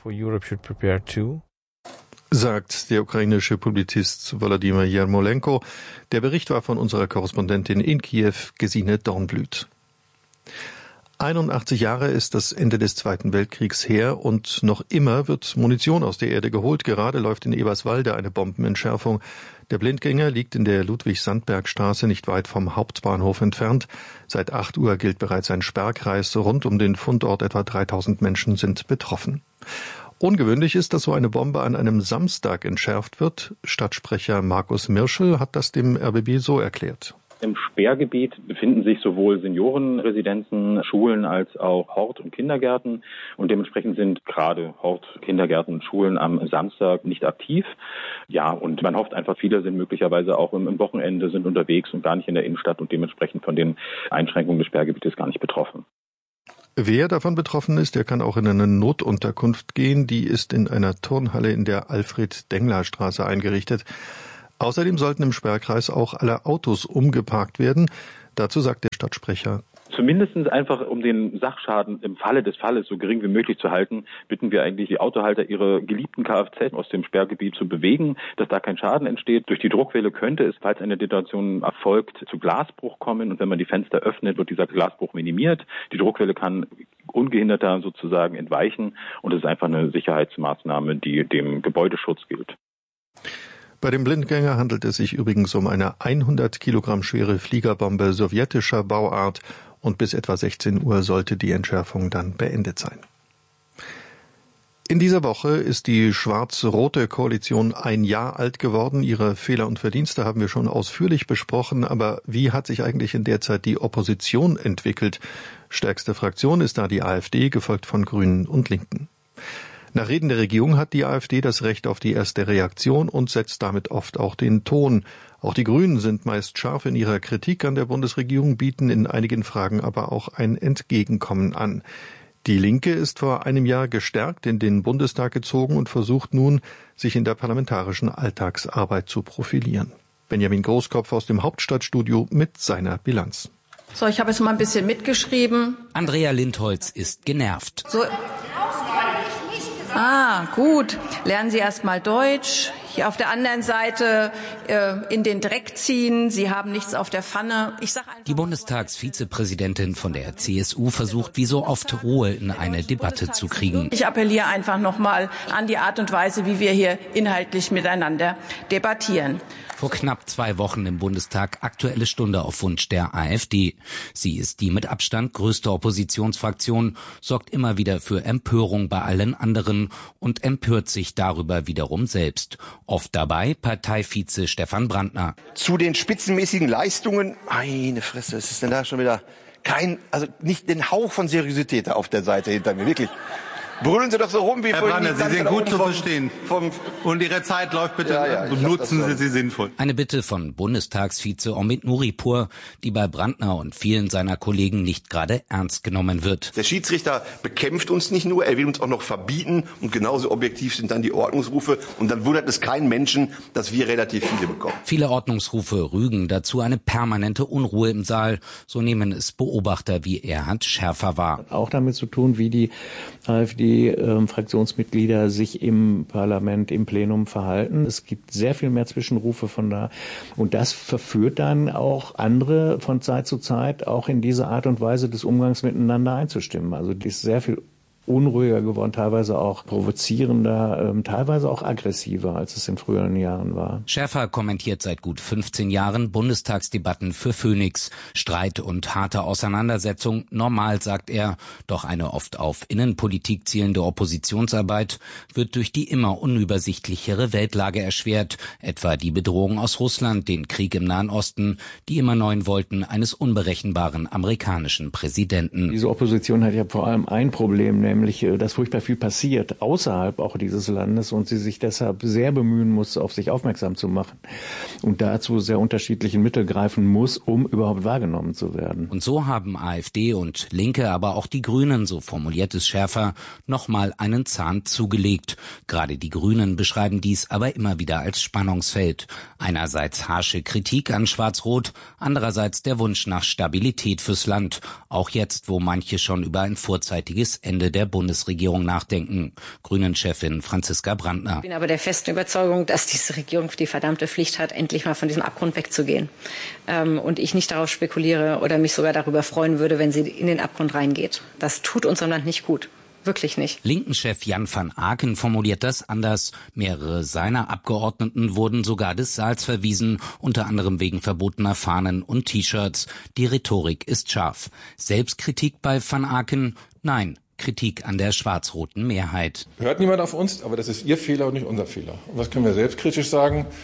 Sagt der ukrainische Publizist Volodymyr Jermolenko. Der Bericht war von unserer Korrespondentin in Kiew, Gesine Dornblüt. einundachtzig Jahre ist das Ende des Zweiten Weltkriegs her und noch immer wird Munition aus der Erde geholt. Gerade läuft in Eberswalde eine Bombenentschärfung. Der Blindgänger liegt in der Ludwig-Sandberg-Straße nicht weit vom Hauptbahnhof entfernt. Seit acht Uhr gilt bereits ein Sperrkreis. Rund um den Fundort etwa dreitausend Menschen sind betroffen. Ungewöhnlich ist, dass so eine Bombe an einem Samstag entschärft wird. Stadtsprecher Markus Mirschel hat das dem R B B so erklärt. Im Sperrgebiet befinden sich sowohl Seniorenresidenzen, Schulen als auch Hort- und Kindergärten. Und dementsprechend sind gerade Hort, Kindergärten und Schulen am Samstag nicht aktiv. Ja, und man hofft einfach, viele sind möglicherweise auch im Wochenende, sind unterwegs und gar nicht in der Innenstadt und dementsprechend von den Einschränkungen des Sperrgebietes gar nicht betroffen. Wer davon betroffen ist, der kann auch in eine Notunterkunft gehen. Die ist in einer Turnhalle in der Alfred-Dengler-Straße eingerichtet. Außerdem sollten im Sperrkreis auch alle Autos umgeparkt werden. Dazu sagt der Stadtsprecher: Zumindest einfach, um den Sachschaden im Falle des Falles so gering wie möglich zu halten, bitten wir eigentlich die Autohalter, ihre geliebten Kfz aus dem Sperrgebiet zu bewegen, dass da kein Schaden entsteht. Durch die Druckwelle könnte es, falls eine Detonation erfolgt, zu Glasbruch kommen. Und wenn man die Fenster öffnet, wird dieser Glasbruch minimiert. Die Druckwelle kann ungehinderter sozusagen entweichen. Und es ist einfach eine Sicherheitsmaßnahme, die dem Gebäudeschutz gilt. Bei dem Blindgänger handelt es sich übrigens um eine hundert Kilogramm schwere Fliegerbombe sowjetischer Bauart und bis etwa sechzehn Uhr sollte die Entschärfung dann beendet sein. In dieser Woche ist die schwarz-rote Koalition ein Jahr alt geworden. Ihre Fehler und Verdienste haben wir schon ausführlich besprochen, aber wie hat sich eigentlich in der Zeit die Opposition entwickelt? Stärkste Fraktion ist da die AfD, gefolgt von Grünen und Linken. Nach Reden der Regierung hat die AfD das Recht auf die erste Reaktion und setzt damit oft auch den Ton. Auch die Grünen sind meist scharf in ihrer Kritik an der Bundesregierung, bieten in einigen Fragen aber auch ein Entgegenkommen an. Die Linke ist vor einem Jahr gestärkt in den Bundestag gezogen und versucht nun, sich in der parlamentarischen Alltagsarbeit zu profilieren. Benjamin Großkopf aus dem Hauptstadtstudio mit seiner Bilanz. So, ich habe jetzt mal ein bisschen mitgeschrieben. Andrea Lindholz ist genervt. So. Ah, gut. Lernen Sie erst mal Deutsch. Hier auf der anderen Seite äh, in den Dreck ziehen. Sie haben nichts auf der Pfanne. Ich sag Die Bundestagsvizepräsidentin von der C S U versucht wie so oft Ruhe in eine Debatte zu kriegen. Ich appelliere einfach noch mal an die Art und Weise, wie wir hier inhaltlich miteinander debattieren. Vor knapp zwei Wochen im Bundestag Aktuelle Stunde auf Wunsch der AfD. Sie ist die mit Abstand größte Oppositionsfraktion, sorgt immer wieder für Empörung bei allen anderen und empört sich darüber wiederum selbst. Oft dabei Parteivize Stefan Brandner. Zu den spitzenmäßigen Leistungen, meine Fresse, was ist denn da schon wieder? Kein, also nicht den Hauch von Seriosität auf der Seite hinter mir, wirklich. Brüllen Sie doch so rum wie Herr vorhin. Brandner, Sie sind gut zu verstehen. Vom, und Ihre Zeit läuft bitte. Ja, ja, nutzen Sie sie sinnvoll. Eine Bitte von Bundestagsvize Omid Nuripur, die bei Brandner und vielen seiner Kollegen nicht gerade ernst genommen wird. Der Schiedsrichter bekämpft uns nicht nur, er will uns auch noch verbieten. Und genauso objektiv sind dann die Ordnungsrufe. Und dann wundert es keinen Menschen, dass wir relativ viele bekommen. Viele Ordnungsrufe rügen dazu eine permanente Unruhe im Saal. So nehmen es Beobachter wie Erhard Schärfer wahr. Auch damit zu tun, wie die AfD die äh, Fraktionsmitglieder sich im Parlament, im Plenum verhalten. Es gibt sehr viel mehr Zwischenrufe von da. Und das verführt dann auch andere von Zeit zu Zeit auch in diese Art und Weise des Umgangs miteinander einzustimmen. Also die ist sehr viel unruhiger geworden, teilweise auch provozierender, ähm, teilweise auch aggressiver, als es in früheren Jahren war. Schärfer kommentiert seit gut fünfzehn Jahren Bundestagsdebatten für Phoenix. Streit und harte Auseinandersetzung normal, sagt er. Doch eine oft auf Innenpolitik zielende Oppositionsarbeit wird durch die immer unübersichtlichere Weltlage erschwert. Etwa die Bedrohung aus Russland, den Krieg im Nahen Osten, die immer neuen Wollten eines unberechenbaren amerikanischen Präsidenten. Diese Opposition hat ja vor allem ein Problem, nämlich nämlich, dass furchtbar viel passiert außerhalb auch dieses Landes und sie sich deshalb sehr bemühen muss, auf sich aufmerksam zu machen und dazu sehr unterschiedlichen Mittel greifen muss, um überhaupt wahrgenommen zu werden. Und so haben AfD und Linke, aber auch die Grünen, so formuliert es Schärfer, nochmal einen Zahn zugelegt. Gerade die Grünen beschreiben dies aber immer wieder als Spannungsfeld. Einerseits harsche Kritik an Schwarz-Rot, andererseits der Wunsch nach Stabilität fürs Land. Auch jetzt, wo manche schon über ein vorzeitiges Ende der Bundesregierung nachdenken. Grünen-Chefin Franziska Brandner. Ich bin aber der festen Überzeugung, dass diese Regierung die verdammte Pflicht hat, endlich mal von diesem Abgrund wegzugehen. Ähm, und ich nicht darauf spekuliere oder mich sogar darüber freuen würde, wenn sie in den Abgrund reingeht. Das tut unserem Land nicht gut. Wirklich nicht. Linken-Chef Jan van Aken formuliert das anders. Mehrere seiner Abgeordneten wurden sogar des Saals verwiesen, unter anderem wegen verbotener Fahnen und T-Shirts. Die Rhetorik ist scharf. Selbstkritik bei van Aken? Nein. Kritik an der schwarz-roten Mehrheit. Hört niemand auf uns, aber das ist Ihr Fehler und nicht unser Fehler. Und was können wir selbstkritisch sagen?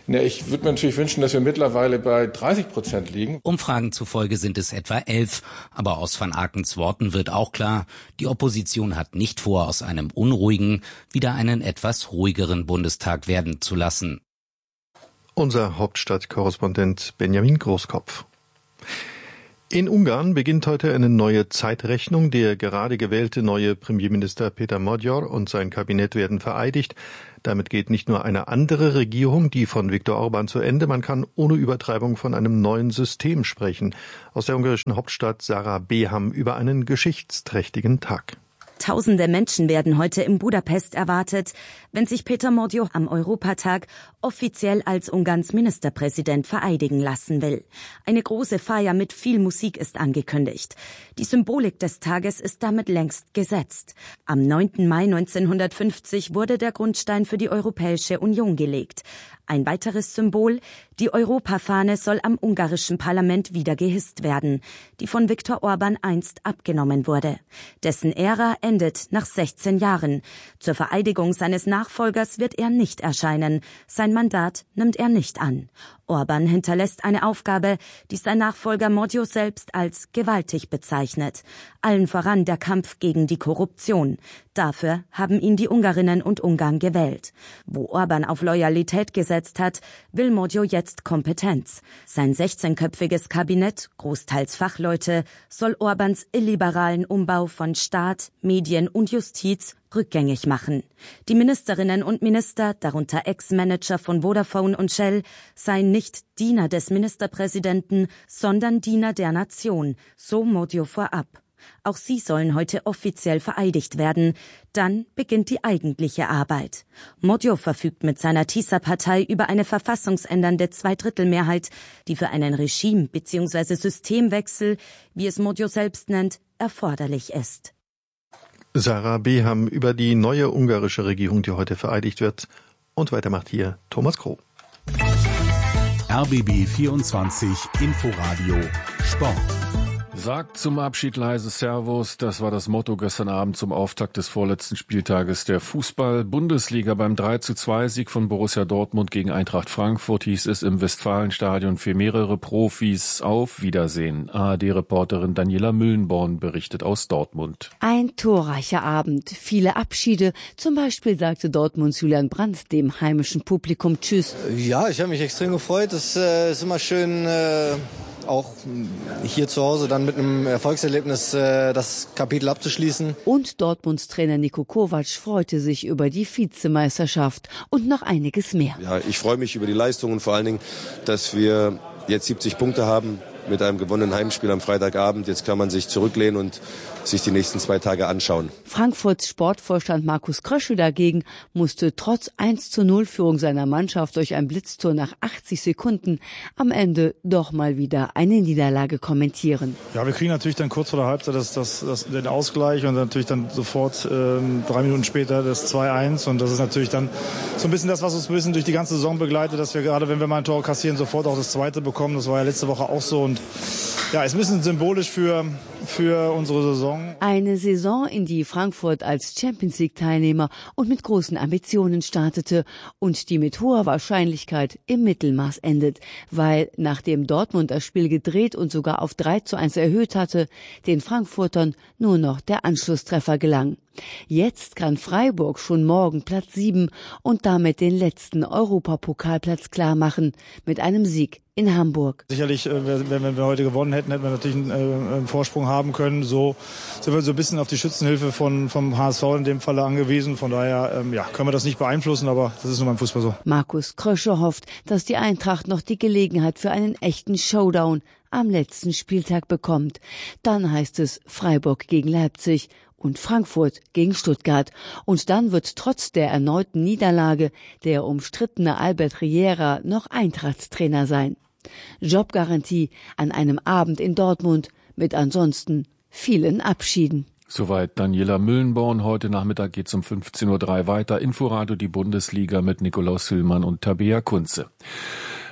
Na, ich würde mir natürlich wünschen, dass wir mittlerweile bei dreißig Prozent liegen. Umfragen zufolge sind es etwa elf. Aber aus Van Arkens Worten wird auch klar, die Opposition hat nicht vor, aus einem unruhigen wieder einen etwas ruhigeren Bundestag werden zu lassen. Unser Hauptstadtkorrespondent Benjamin Großkopf. In Ungarn beginnt heute eine neue Zeitrechnung. Der gerade gewählte neue Premierminister Péter Magyar und sein Kabinett werden vereidigt. Damit geht nicht nur eine andere Regierung, die von Viktor Orbán, zu Ende. Man kann ohne Übertreibung von einem neuen System sprechen. Aus der ungarischen Hauptstadt Sarah Beham über einen geschichtsträchtigen Tag. Tausende Menschen werden heute in Budapest erwartet, wenn sich Péter Magyar am Europatag offiziell als Ungarns Ministerpräsident vereidigen lassen will. Eine große Feier mit viel Musik ist angekündigt. Die Symbolik des Tages ist damit längst gesetzt. Am neunten Mai neunzehnhundertfünfzig wurde der Grundstein für die Europäische Union gelegt. Ein weiteres Symbol, die Europafahne soll am ungarischen Parlament wieder gehisst werden, die von Viktor Orbán einst abgenommen wurde. Dessen Ära endet nach sechzehn Jahren. Zur Vereidigung seines Nachfolgers wird er nicht erscheinen. Sein Mandat nimmt er nicht an. Orbán hinterlässt eine Aufgabe, die sein Nachfolger Magyar selbst als gewaltig bezeichnet. Allen voran der Kampf gegen die Korruption. Dafür haben ihn die Ungarinnen und Ungarn gewählt. Wo Orbán auf Loyalität gesetzt hat, will Magyar jetzt Kompetenz. Sein sechzehnköpfiges Kabinett, großteils Fachleute, soll Orbáns illiberalen Umbau von Staat, Medien und Justiz rückgängig machen. Die Ministerinnen und Minister, darunter Ex-Manager von Vodafone und Shell, seien nicht Diener des Ministerpräsidenten, sondern Diener der Nation, so Magyar vorab. Auch sie sollen heute offiziell vereidigt werden. Dann beginnt die eigentliche Arbeit. Magyar verfügt mit seiner TISA-Partei über eine verfassungsändernde Zweidrittelmehrheit, die für einen Regime- bzw. Systemwechsel, wie es Magyar selbst nennt, erforderlich ist. Sarah Beham über die neue ungarische Regierung, die heute vereidigt wird. Und weiter macht hier Thomas Kroh. R B B vierundzwanzig Inforadio Sport. Sagt zum Abschied leise Servus, das war das Motto gestern Abend zum Auftakt des vorletzten Spieltages der Fußball-Bundesliga. Beim drei zu zwei Sieg von Borussia Dortmund gegen Eintracht Frankfurt hieß es im Westfalenstadion für mehrere Profis auf Wiedersehen. A R D-Reporterin Daniela Müllenborn berichtet aus Dortmund. Ein torreicher Abend, viele Abschiede. Zum Beispiel sagte Dortmunds Julian Brandt dem heimischen Publikum Tschüss. Ja, ich habe mich extrem gefreut. Es äh, ist immer schön, äh, auch hier zu Hause dann mit einem Erfolgserlebnis äh, das Kapitel abzuschließen. Und Dortmunds Trainer Niko Kovac freute sich über die Vizemeisterschaft und noch einiges mehr. Ja, ich freue mich über die Leistung und vor allen Dingen, dass wir jetzt siebzig Punkte haben mit einem gewonnenen Heimspiel am Freitagabend. Jetzt kann man sich zurücklehnen und sich die nächsten zwei Tage anschauen. Frankfurts Sportvorstand Markus Kröschel dagegen musste trotz eins zu null Führung seiner Mannschaft durch ein Blitztor nach achtzig Sekunden am Ende doch mal wieder eine Niederlage kommentieren. Ja, wir kriegen natürlich dann kurz vor der Halbzeit das, das, das, den Ausgleich und natürlich dann sofort ähm, drei Minuten später das zwei eins. Und das ist natürlich dann so ein bisschen das, was uns ein bisschen durch die ganze Saison begleitet, dass wir gerade, wenn wir mal ein Tor kassieren, sofort auch das zweite bekommen. Das war ja letzte Woche auch so. Und ja, ist ein bisschen symbolisch für, für unsere Saison. Eine Saison, in die Frankfurt als Champions-League-Teilnehmer und mit großen Ambitionen startete und die mit hoher Wahrscheinlichkeit im Mittelmaß endet, weil nachdem Dortmund das Spiel gedreht und sogar auf drei zu eins erhöht hatte, den Frankfurtern nur noch der Anschlusstreffer gelang. Jetzt kann Freiburg schon morgen Platz sieben und damit den letzten Europapokalplatz klarmachen mit einem Sieg in Hamburg. Sicherlich, wenn wir heute gewonnen hätten, hätten wir natürlich einen Vorsprung haben können. So sind wir so ein bisschen auf die Schützenhilfe von, vom H S V in dem Falle angewiesen. Von daher ja, können wir das nicht beeinflussen, aber das ist nun beim Fußball so. Markus Krösche hofft, dass die Eintracht noch die Gelegenheit für einen echten Showdown am letzten Spieltag bekommt. Dann heißt es Freiburg gegen Leipzig und Frankfurt gegen Stuttgart. Und dann wird trotz der erneuten Niederlage der umstrittene Albert Riera noch Eintrachtstrainer sein. Jobgarantie an einem Abend in Dortmund mit ansonsten vielen Abschieden. Soweit Daniela Müllenborn. Heute Nachmittag geht's um fünfzehn Uhr drei weiter. Inforadio die Bundesliga mit Nikolaus Hüllmann und Tabea Kunze.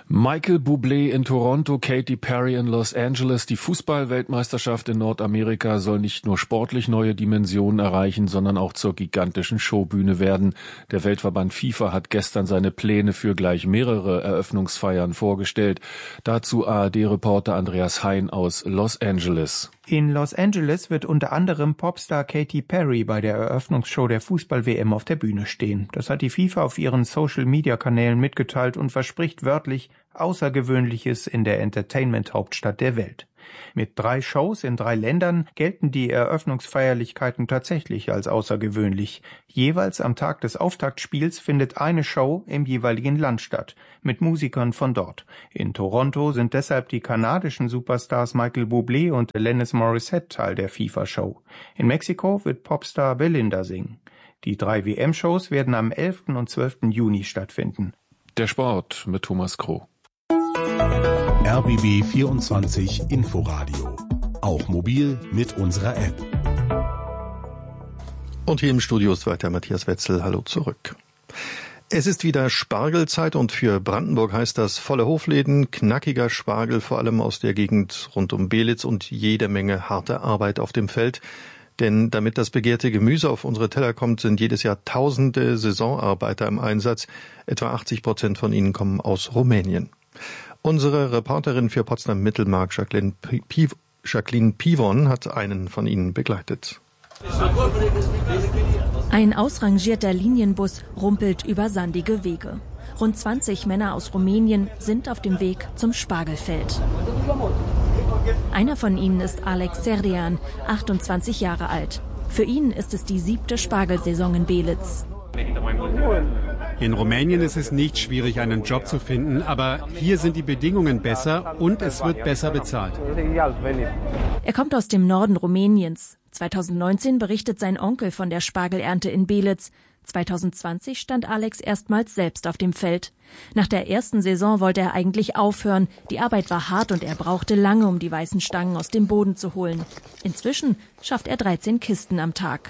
Michael Bublé in Toronto, Katy Perry in Los Angeles. Die Fußball-Weltmeisterschaft in Nordamerika soll nicht nur sportlich neue Dimensionen erreichen, sondern auch zur gigantischen Showbühne werden. Der Weltverband FIFA hat gestern seine Pläne für gleich mehrere Eröffnungsfeiern vorgestellt. Dazu A R D-Reporter Andreas Hein aus Los Angeles. In Los Angeles wird unter anderem Popstar Katy Perry bei der Eröffnungsshow der Fußball-W M auf der Bühne stehen. Das hat die FIFA auf ihren Social-Media-Kanälen mitgeteilt und verspricht wörtlich Außergewöhnliches in der Entertainment-Hauptstadt der Welt. Mit drei Shows in drei Ländern gelten die Eröffnungsfeierlichkeiten tatsächlich als außergewöhnlich. Jeweils am Tag des Auftaktspiels findet eine Show im jeweiligen Land statt, mit Musikern von dort. In Toronto sind deshalb die kanadischen Superstars Michael Bublé und Alanis Morissette Teil der FIFA-Show. In Mexiko wird Popstar Belinda singen. Die drei W M-Shows werden am elften und zwölften Juni stattfinden. Der Sport mit Thomas Kroh. R B B vierundzwanzig Inforadio. Auch mobil mit unserer App. Und hier im Studio ist weiter Matthias Wetzel. Hallo zurück. Es ist wieder Spargelzeit und für Brandenburg heißt das volle Hofläden, knackiger Spargel, vor allem aus der Gegend rund um Belitz und jede Menge harte Arbeit auf dem Feld. Denn damit das begehrte Gemüse auf unsere Teller kommt, sind jedes Jahr tausende Saisonarbeiter im Einsatz. Etwa achtzig Prozent von ihnen kommen aus Rumänien. Unsere Reporterin für Potsdam-Mittelmark, Jacqueline, Piv- Jacqueline Pivon, hat einen von ihnen begleitet. Ein ausrangierter Linienbus rumpelt über sandige Wege. Rund zwanzig Männer aus Rumänien sind auf dem Weg zum Spargelfeld. Einer von ihnen ist Alex Serdian, achtundzwanzig Jahre alt. Für ihn ist es die siebte Spargelsaison in Belitz. In Rumänien ist es nicht schwierig, einen Job zu finden, aber hier sind die Bedingungen besser und es wird besser bezahlt. Er kommt aus dem Norden Rumäniens. zweitausendneunzehn berichtet sein Onkel von der Spargelernte in Belitz. zweitausendzwanzig stand Alex erstmals selbst auf dem Feld. Nach der ersten Saison wollte er eigentlich aufhören. Die Arbeit war hart und er brauchte lange, um die weißen Stangen aus dem Boden zu holen. Inzwischen schafft er dreizehn Kisten am Tag.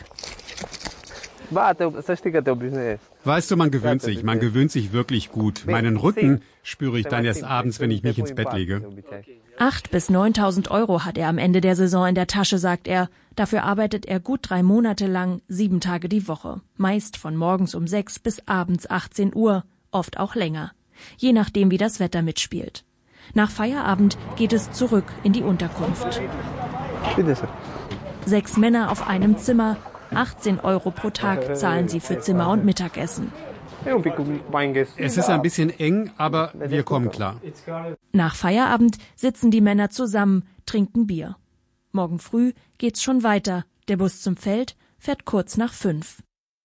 Weißt du, man gewöhnt sich, man gewöhnt sich wirklich gut. Meinen Rücken spüre ich dann erst abends, wenn ich mich ins Bett lege. Acht bis neuntausend Euro hat er am Ende der Saison in der Tasche, sagt er. Dafür arbeitet er gut drei Monate lang, sieben Tage die Woche. Meist von morgens um sechs bis abends achtzehn Uhr, oft auch länger. Je nachdem, wie das Wetter mitspielt. Nach Feierabend geht es zurück in die Unterkunft. Sechs Männer auf einem Zimmer, achtzehn Euro pro Tag zahlen sie für Zimmer und Mittagessen. Es ist ein bisschen eng, aber wir kommen klar. Nach Feierabend sitzen die Männer zusammen, trinken Bier. Morgen früh geht's schon weiter. Der Bus zum Feld fährt kurz nach fünf.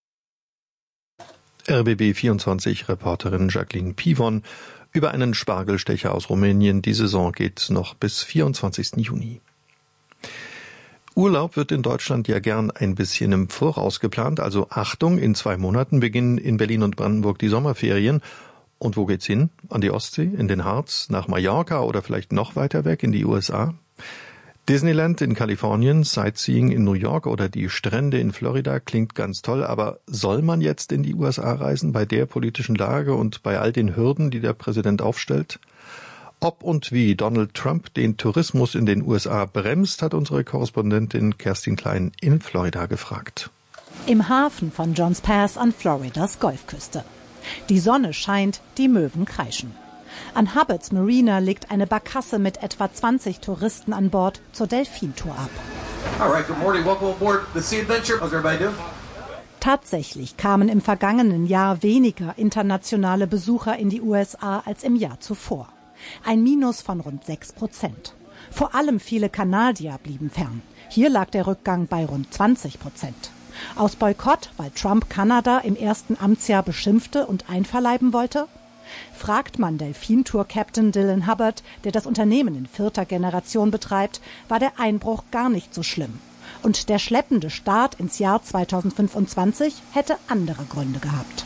R B B vierundzwanzig Reporterin Jacqueline Pivon über einen Spargelstecher aus Rumänien. Die Saison geht noch bis vierundzwanzigsten Juni. Urlaub wird in Deutschland ja gern ein bisschen im Voraus geplant. Also Achtung, in zwei Monaten beginnen in Berlin und Brandenburg die Sommerferien. Und wo geht's hin? An die Ostsee, in den Harz, nach Mallorca oder vielleicht noch weiter weg in die U S A? Disneyland in Kalifornien, Sightseeing in New York oder die Strände in Florida klingt ganz toll, aber soll man jetzt in die U S A reisen bei der politischen Lage und bei all den Hürden, die der Präsident aufstellt? Ob und wie Donald Trump den Tourismus in den U S A bremst, hat unsere Korrespondentin Kerstin Klein in Florida gefragt. Im Hafen von Johns Pass an Floridas Golfküste. Die Sonne scheint, die Möwen kreischen. An Hubbards Marina legt eine Barkasse mit etwa zwanzig Touristen an Bord zur Delfintour ab. Alright, good morning. Welcome aboard the Sea Adventure. How's everybody doing? Tatsächlich kamen im vergangenen Jahr weniger internationale Besucher in die U S A als im Jahr zuvor. Ein Minus von rund sechs Prozent. Vor allem viele Kanadier blieben fern. Hier lag der Rückgang bei rund zwanzig Prozent. Aus Boykott, weil Trump Kanada im ersten Amtsjahr beschimpfte und einverleiben wollte? Fragt man Delfintour-Captain Dylan Hubbard, der das Unternehmen in vierter Generation betreibt, war der Einbruch gar nicht so schlimm. Und der schleppende Start ins Jahr zweitausendfünfundzwanzig hätte andere Gründe gehabt.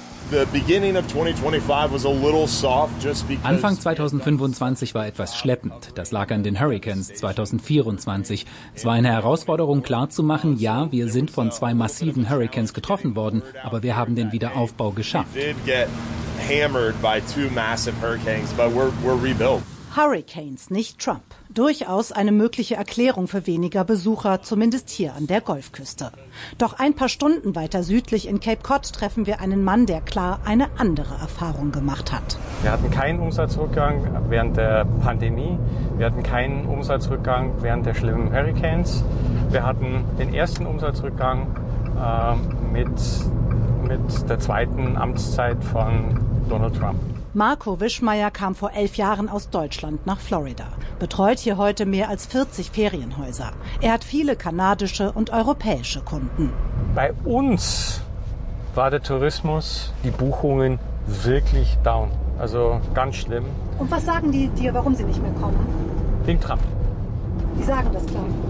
Anfang zweitausendfünfundzwanzig war etwas schleppend. Das lag an den Hurricanes zweitausendvierundzwanzig. Es war eine Herausforderung klarzumachen, ja, wir sind von zwei massiven Hurricanes getroffen worden, aber wir haben den Wiederaufbau geschafft. hammered by two massive hurricanes, but we're, we're rebuilt. Hurricanes, nicht Trump. Durchaus eine mögliche Erklärung für weniger Besucher, zumindest hier an der Golfküste. Doch ein paar Stunden weiter südlich in Cape Cod treffen wir einen Mann, der klar eine andere Erfahrung gemacht hat. Wir hatten keinen Umsatzrückgang während der Pandemie. Wir hatten keinen Umsatzrückgang während der schlimmen Hurricanes. Wir hatten den ersten Umsatzrückgang äh, mit, mit der zweiten Amtszeit von Donald Trump. Marco Wischmeier kam vor elf Jahren aus Deutschland nach Florida, betreut hier heute mehr als vierzig Ferienhäuser. Er hat viele kanadische und europäische Kunden. Bei uns war der Tourismus, die Buchungen wirklich down, also ganz schlimm. Und was sagen die dir, warum sie nicht mehr kommen? Wegen Trump. Die sagen das klar.